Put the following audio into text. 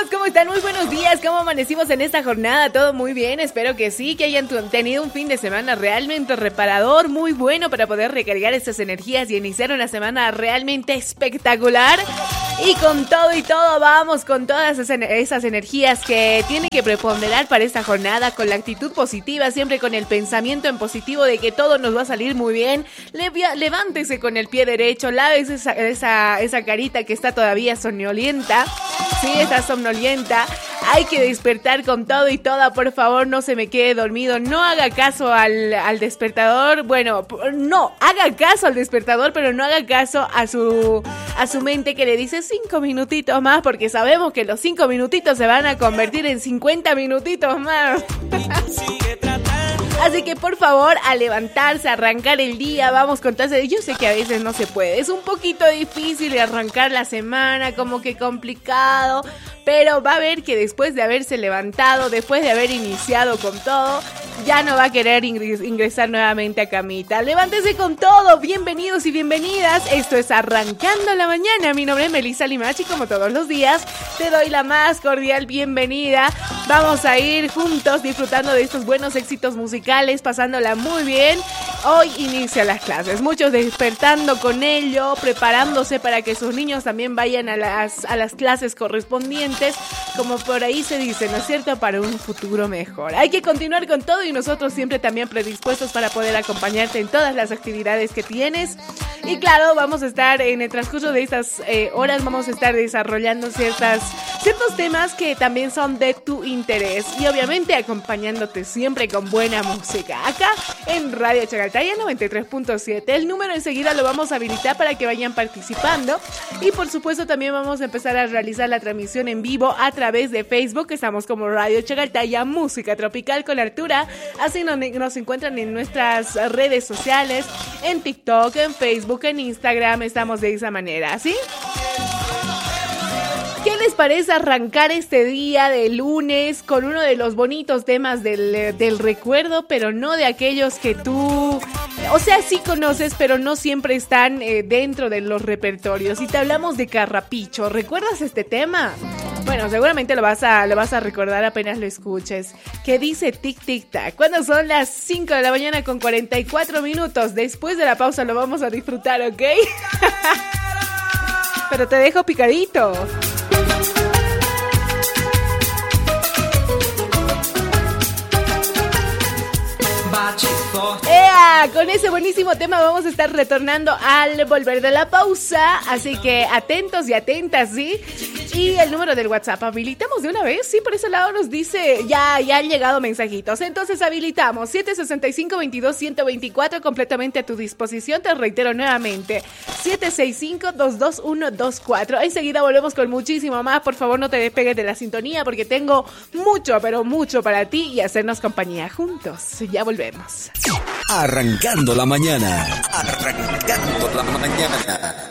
¿Cómo están? Muy buenos días. ¿Cómo amanecimos en esta jornada? ¿Todo muy bien? Espero que sí, que hayan tenido un fin de semana realmente reparador, muy bueno para poder recargar estas energías y iniciar una semana realmente espectacular. Y con todo y todo, vamos con todas esas energías que tienen que preponderar para esta jornada, con la actitud positiva, siempre con el pensamiento en positivo de que todo nos va a salir muy bien. Levántese con el pie derecho, lávese esa carita que está todavía somnolienta. Sí, está somnolienta. Hay que despertar con todo y toda, por favor, no se me quede dormido. No haga caso al despertador. Bueno, no, haga caso al despertador, pero no haga caso a su mente que le dice 5 minutitos más, porque sabemos que los 5 minutitos se van a convertir en 50 minutitos más. Así que por favor, a levantarse, a arrancar el día, vamos con todo eso. Yo sé que a veces no se puede, es un poquito difícil arrancar la semana, como que complicado, pero va a ver que después de haberse levantado, después de haber iniciado con todo, ya no va a querer ingresar nuevamente a camita. Levántese con todo, bienvenidos y bienvenidas, esto es Arrancando la Mañana. Mi nombre es Melissa Limachi, como todos los días, te doy la más cordial bienvenida. Vamos a ir juntos disfrutando de estos buenos éxitos musicales, pasándola muy bien. Hoy inicia las clases, muchos despertando con ello, preparándose para que sus niños también vayan a las clases correspondientes, como por ahí se dice, ¿no es cierto?, para un futuro mejor. Hay que continuar con todo y nosotros siempre también predispuestos para poder acompañarte en todas las actividades que tienes. Y claro, vamos a estar en el transcurso de estas horas, vamos a estar desarrollando ciertos temas que también son de tu interés y obviamente acompañándote siempre con buena música acá en Radio Chagaltaya 93.7. El número enseguida lo vamos a habilitar para que vayan participando y por supuesto también vamos a empezar a realizar la transmisión en vivo a través de Facebook. Estamos como Radio Chagaltaya Música Tropical con Artura, así nos encuentran en nuestras redes sociales, en TikTok, en Facebook, en Instagram, estamos de esa manera, ¿sí? ¿Qué les parece arrancar este día de lunes con uno de los bonitos temas del recuerdo, pero no de aquellos que tú, o sea, sí conoces, pero no siempre están dentro de los repertorios? Y te hablamos de Carrapicho. ¿Recuerdas este tema? Bueno, seguramente lo vas a recordar apenas lo escuches. Que dice tic tic tac. Cuando son las 5 de la mañana con 44 minutos. Después de la pausa lo vamos a disfrutar, ¿ok? Pero te dejo picadito. ¡Ea! Con ese buenísimo tema vamos a estar retornando al volver de la pausa, así que atentos y atentas, ¿sí? Y el número del WhatsApp, ¿habilitamos de una vez? Sí, por ese lado nos dice, ya han llegado mensajitos, entonces habilitamos 765-22-124 completamente a tu disposición, te reitero nuevamente, 765-221-24. Enseguida volvemos con muchísimo más, por favor no te despegues de la sintonía porque tengo mucho, pero mucho para ti y hacernos compañía juntos. Ya volvemos. Arrancando la mañana. Arrancando la mañana.